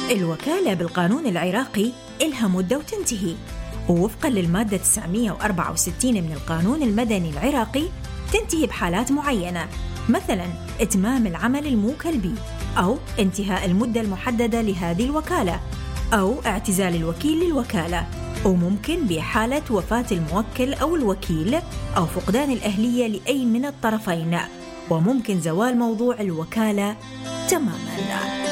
الوكالة بالقانون العراقي إلها مدة وتنتهي، ووفقاً للمادة 964 من القانون المدني العراقي تنتهي بحالات معينة، مثلاً إتمام العمل الموكل به، أو انتهاء المدة المحددة لهذه الوكالة، أو اعتزال الوكيل للوكالة، وممكن بحالة وفاة الموكل أو الوكيل أو فقدان الأهلية لأي من الطرفين، وممكن زوال موضوع الوكالة تماماً.